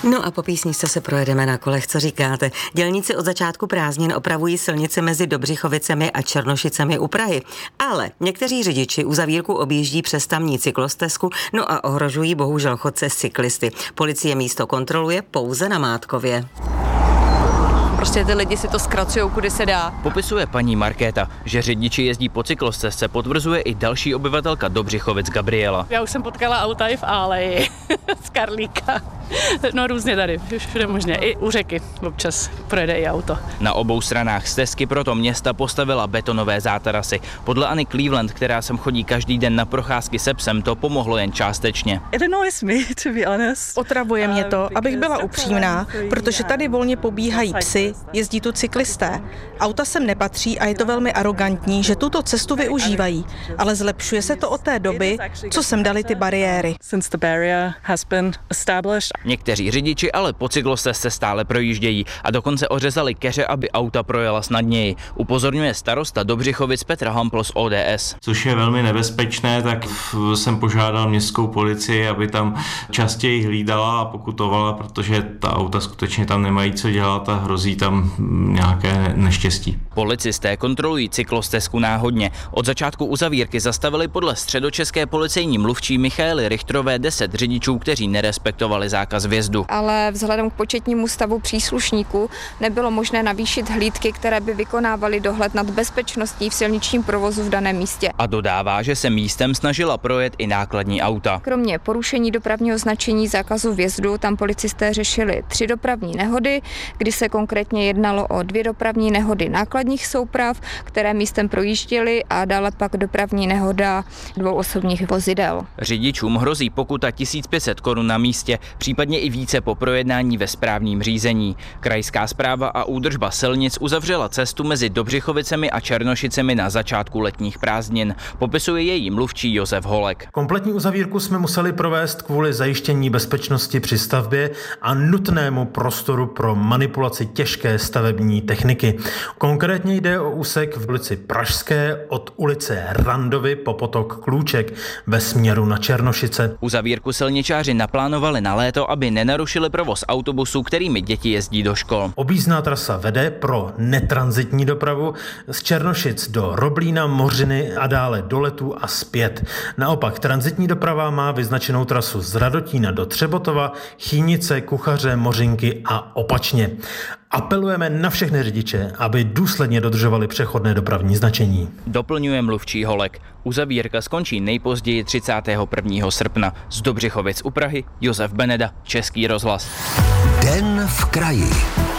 No a po písničce se projedeme na kolech, co říkáte? Dělníci od začátku prázdnin opravují silnici mezi Dobřichovicemi a Černošicemi u Prahy. Ale někteří řidiči uzavírku objíždí přes tamní cyklostezku, no a ohrožují bohužel chodce cyklisty. Policie místo kontroluje pouze namátkově. Prostě ty lidi si to zkracujou, kudy se dá. Popisuje paní Markéta, že řidiči jezdí po cyklostezce, potvrzuje i další obyvatelka Dobřichovic Gabriela. Já už jsem potkala auta i v Áleji z Karlíka. No různě tady, všude možně. I u řeky občas projede i auto. Na obou stranách stezky proto města postavila betonové zátarasy. Podle Anny Cleveland, která sem chodí každý den na procházky se psem, to pomohlo jen částečně. Otravuje mě to, abych byla upřímná, protože tady volně pobíhají psy, jezdí tu cyklisté. Auta sem nepatří a je to velmi arrogantní, že tuto cestu využívají, ale zlepšuje se to od té doby, co sem dali ty bariéry. Někteří řidiči ale po cyklostezce stále projíždějí a dokonce ořezali keře, aby auta projela snadněji. Upozorňuje starosta Dobřichovic Petr Hampl z ODS. Což je velmi nebezpečné, tak jsem požádal městskou policii, aby tam častěji hlídala a pokutovala, protože ta auta skutečně tam nemají co dělat a hrozí tam nějaké neštěstí. Policisté kontrolují cyklostezku náhodně. Od začátku uzavírky zastavili podle středočeské policejní mluvčí Michaely Richterové 10 řidičů, kteří nerespektovali zákaz vjezdu. Ale vzhledem k početnímu stavu příslušníků nebylo možné navýšit hlídky, které by vykonávaly dohled nad bezpečností v silničním provozu v daném místě. A dodává, že se místem snažila projet i nákladní auta. Kromě porušení dopravního značení zákazu vjezdu tam policisté řešili 3 dopravní nehody, kdy se konkrétně jednalo o 2 dopravní nehody nákladních souprav, které místem projížděly, a dále pak dopravní nehoda 2 osobních vozidel. Řidičům hrozí pokuta 1500 korun na místě, případně i více po projednání ve správním řízení. Krajská správa a údržba silnic uzavřela cestu mezi Dobřichovicemi a Černošicemi na začátku letních prázdnin. Popisuje její mluvčí Josef Holek. Kompletní uzavírku jsme museli provést kvůli zajištění bezpečnosti při stavbě a nutnému prostoru pro manipulaci těžké stavební techniky. Konkrétně jde o úsek v ulici Pražské od ulice Randovy po potok Klůček ve směru na Černošice. Uzavírku silničáři naplánovali na léto, aby nenarušili provoz autobusů, kterými děti jezdí do škol. Objízdná trasa vede pro netranzitní dopravu z Černošic do Roblína, Mořiny a dále do Letů a zpět. Naopak tranzitní doprava má vyznačenou trasu z Radotína do Třebotova, Chýnice, Kuchaře, Mořinky a opačně. Apelujeme na všechny řidiče, aby důsledně dodržovali přechodné dopravní značení. Doplňuje mluvčí Holek. Uzavírka skončí nejpozději 31. srpna. Z Dobřichovic u Prahy Josef Beneda, Český rozhlas. Den v kraji.